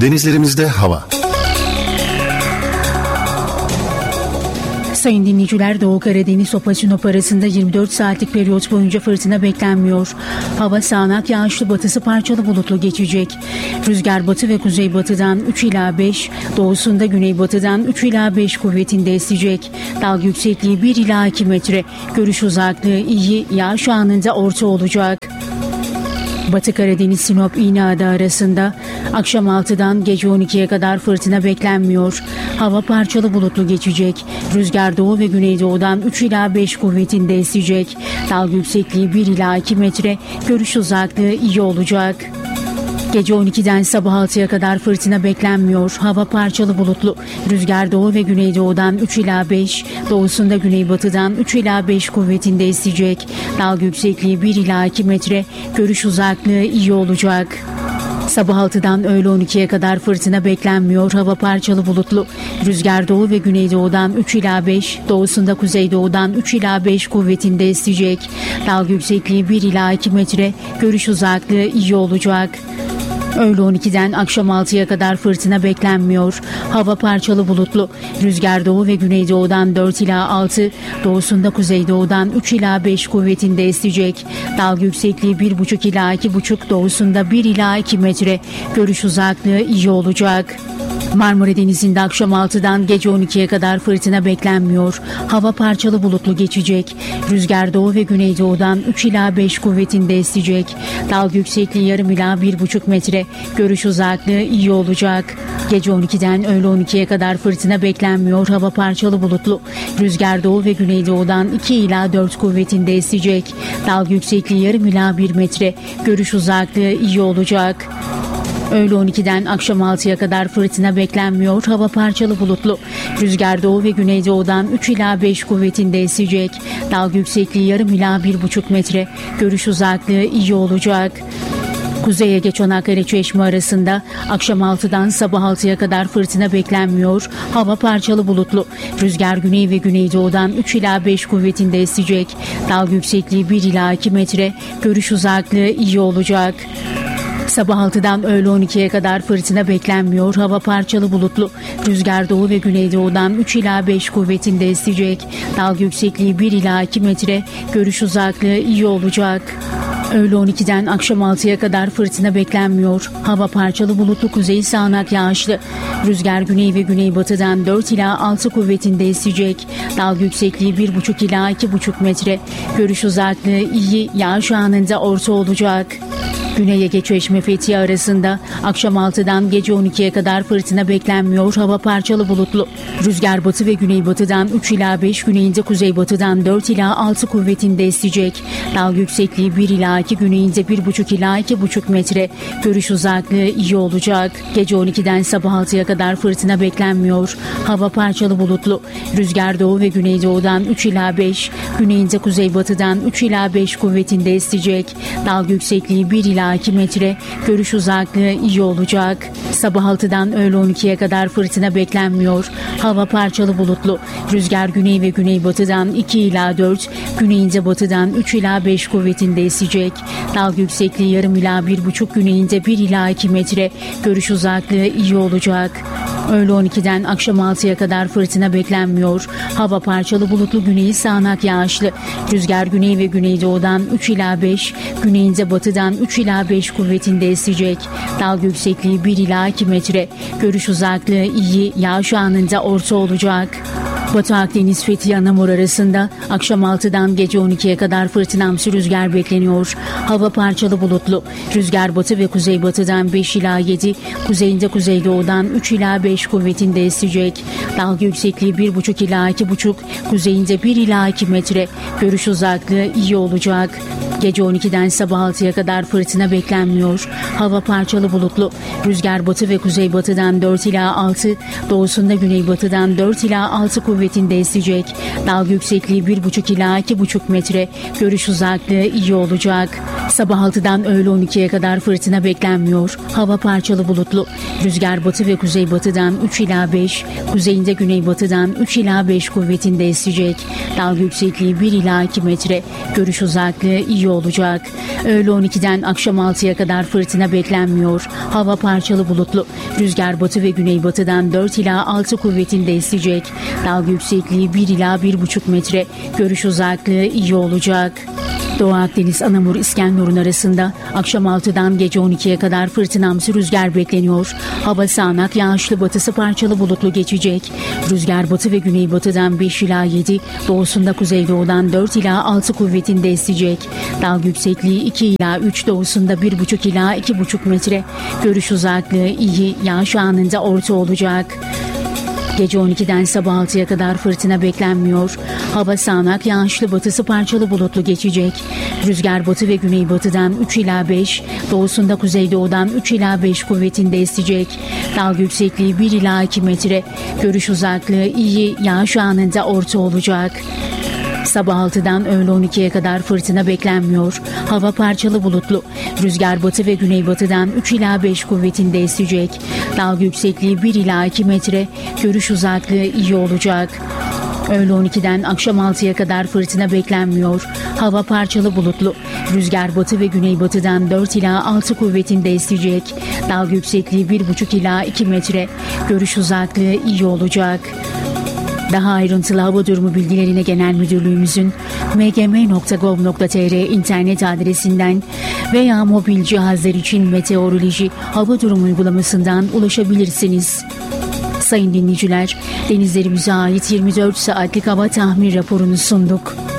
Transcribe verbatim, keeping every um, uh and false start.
Denizlerimizde hava. Sayın dinleyiciler, Doğu Karadeniz Sopa Sinop arasında yirmi dört saatlik periyot boyunca fırtına beklenmiyor. Hava sağanak yağışlı, batısı parçalı bulutlu geçecek. Rüzgar batı ve kuzeybatıdan üç ila beş, doğusunda güneybatıdan üç ila beş kuvvetinde esecek. Dalga yüksekliği bir ila iki metre. Görüş uzaklığı iyi, yağış anında orta olacak. Batı Karadeniz Sinop İğneada arasında akşam altıdan gece on ikiye kadar fırtına beklenmiyor. Hava parçalı bulutlu geçecek. Rüzgar doğu ve güneydoğudan üç ila beş kuvvetinde esecek. Dalga yüksekliği bir ila iki metre. Görüş uzaklığı iyi olacak. Gece on ikiden sabah altıya kadar fırtına beklenmiyor. Hava parçalı bulutlu. Rüzgar doğu ve güneydoğudan üç ila beş, doğusunda güneybatıdan üç ila beş kuvvetinde esecek. Dalga yüksekliği bir ila iki metre. Görüş uzaklığı iyi olacak. Sabah altıdan öğle on ikiye kadar fırtına beklenmiyor. Hava parçalı bulutlu. Rüzgar doğu ve güneydoğudan üç ila beş, doğusunda kuzeydoğudan üç ila beş kuvvetinde esecek. Dalga yüksekliği bir ila iki metre. Görüş uzaklığı iyi olacak. Öğle on ikiden akşam altıya kadar fırtına beklenmiyor. Hava parçalı bulutlu. Rüzgar doğu ve güneydoğudan dört ila altı, doğusunda kuzeydoğudan üç ila beş kuvvetinde esecek. Dalga yüksekliği bir buçuk ila iki buçuk, doğusunda bir ila iki metre. Görüş uzaklığı iyi olacak. Marmara Denizi'nde akşam altıdan gece on ikiye kadar fırtına beklenmiyor. Hava parçalı bulutlu geçecek. Rüzgar doğu ve güneydoğudan üç ila beş kuvvetinde esecek. Dalga yüksekliği yarım ila bir buçuk metre. Görüş uzaklığı iyi olacak. Gece on ikiden öğle on ikiye kadar fırtına beklenmiyor. Hava parçalı bulutlu. Rüzgar doğu ve güneydoğudan iki ila dört kuvvetinde esecek. Dalga yüksekliği yarım ila bir metre. Görüş uzaklığı iyi olacak. Öğle on ikiden akşam altıya kadar fırtına beklenmiyor. Hava parçalı bulutlu. Rüzgar doğu ve güneydoğudan üç ila beş kuvvetinde esecek. Dalga yüksekliği yarım ila bir buçuk metre. Görüş uzaklığı iyi olacak. Kuzey Ege Çanakkale Çeşme arasında akşam altıdan sabah altıya kadar fırtına beklenmiyor. Hava parçalı bulutlu. Rüzgar güney ve güneydoğudan üç ila beş kuvvetinde esecek. Dalga yüksekliği bir ila iki metre. Görüş uzaklığı iyi olacak. Sabah altıdan öğle on ikiye kadar fırtına beklenmiyor. Hava parçalı bulutlu. Rüzgar doğu ve güneydoğudan üç ila beş kuvvetinde esecek. Dalga yüksekliği bir ila iki metre. Görüş uzaklığı iyi olacak. Öğle on ikiden akşam altıya kadar fırtına beklenmiyor. Hava parçalı bulutlu, kuzey sağanak yağışlı. Rüzgar güney ve güneybatıdan dört ila altı kuvvetinde esecek. Dalga yüksekliği bir buçuk ila iki buçuk metre. Görüş uzaklığı iyi, yağış anında orta olacak. Güney Ege Çeşme Fethiye arasında akşam altıdan gece on ikiye kadar fırtına beklenmiyor. Hava parçalı bulutlu. Rüzgar batı ve güneybatıdan üç ila beş, güneyinde kuzeybatıdan dört ila altı kuvvetinde esecek. Dalga yüksekliği bir ila iki, güneyinde bir buçuk ila iki buçuk metre. Görüş uzaklığı iyi olacak. Gece on ikiden sabah altıya kadar fırtına beklenmiyor. Hava parçalı bulutlu. Rüzgar doğu ve güneydoğudan üç ila beş, güneyinde kuzeybatıdan üç ila beş kuvvetinde esecek. Dalga yüksekliği bir ila iki metre. Görüş uzaklığı iyi olacak. Sabah altıdan öğle on ikiye kadar fırtına beklenmiyor. Hava parçalı bulutlu. Rüzgar güney ve güneybatıdan iki ila dört, güneyinde batıdan üç ila beş kuvvetinde esecek. Dalga yüksekliği yarım ila bir buçuk, güneyinde bir ila iki metre. Görüş uzaklığı iyi olacak. Öğle on ikiden akşam altıya kadar fırtına beklenmiyor. Hava parçalı bulutlu, güneyi sağanak yağışlı. Rüzgar güney ve güneydoğudan üç ila beş, güneyinde batıdan üç ila beş kuvvetinde esecek. Dalga yüksekliği bir ila iki metre. Görüş uzaklığı iyi, yağış anında orta olacak. Batı Akdeniz Fethiye Anamur arasında akşam altıdan gece on ikiye kadar fırtınamsı rüzgar bekleniyor. Hava parçalı bulutlu. Rüzgar batı ve kuzeybatıdan beş ila yedi, kuzeyinde kuzeydoğudan üç ila beş kuvvetinde esecek. Dalga yüksekliği bir buçuk ila iki buçuk, kuzeyinde bir ila iki metre. Görüş uzaklığı iyi olacak. Gece on ikiden sabah altıya kadar fırtına beklenmiyor. Hava parçalı bulutlu. Rüzgar batı ve kuzeybatıdan dört ila altı, doğusunda güneybatıdan dört ila altı kuvvetinde esecek. Dalga yüksekliği bir buçuk ila iki buçuk metre. Görüş uzaklığı iyi olacak. Sabah altıdan öğle on ikiye kadar fırtına beklenmiyor. Hava parçalı bulutlu. Rüzgar batı ve kuzeybatıdan üç ila beş, kuzeyinde güneybatıdan üç ila beş kuvvetinde esecek. Dalga yüksekliği bir ila iki metre. Görüş uzaklığı iyi olacak. Öğle on ikiden akşam altıya kadar fırtına beklenmiyor. Hava parçalı bulutlu. Rüzgar batı ve güneybatıdan dört ila altı kuvvetinde esecek. Dalga yüksekliği bir ila bir buçuk metre. Görüş uzaklığı iyi olacak. Doğu Akdeniz, Anamur, İskenderun arasında akşam altıdan gece on ikiye kadar fırtınamsı rüzgar bekleniyor. Hava sağanak, yağışlı, batısı parçalı bulutlu geçecek. Rüzgar batı ve güneybatıdan beş ila yedi, doğusunda kuzeydoğudan dört ila altı kuvvetinde esecek. Dalga yüksekliği iki ila üç, doğusunda bir buçuk ila iki buçuk metre. Görüş uzaklığı iyi, yağış anında orta olacak. Gece on ikiden sabah altıya kadar fırtına beklenmiyor. Hava sağanak, yağışlı, batısı parçalı bulutlu geçecek. Rüzgar batı ve güneybatıdan üç ila beş, doğusunda kuzeydoğudan üç ila beş kuvvetinde esecek. Dalga yüksekliği bir ila iki metre. Görüş uzaklığı iyi, yağış anında orta olacak. Sabah altıdan öğle on ikiye kadar fırtına beklenmiyor. Hava parçalı bulutlu. Rüzgar batı ve güneybatıdan üç ila beş kuvvetinde esecek. Dalga yüksekliği bir ila iki metre. Görüş uzaklığı iyi olacak. Öğle on ikiden akşam altıya kadar fırtına beklenmiyor. Hava parçalı bulutlu. Rüzgar batı ve güneybatıdan dört ila altı kuvvetinde esecek. Dalga yüksekliği bir buçuk ila iki metre. Görüş uzaklığı iyi olacak. Daha ayrıntılı hava durumu bilgilerine Genel Müdürlüğümüzün m g m nokta gov nokta t r internet adresinden veya mobil cihazlar için meteoroloji hava durumu uygulamasından ulaşabilirsiniz. Sayın dinleyiciler, denizlerimize ait yirmi dört saatlik hava tahmin raporunu sunduk.